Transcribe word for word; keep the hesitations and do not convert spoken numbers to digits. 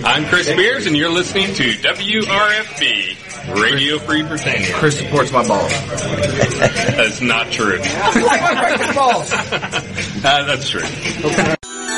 I'm Chris Spears, and you're listening to W R F B, Radio Free Britannia. Chris supports my balls. That's not true. balls. uh, that's true.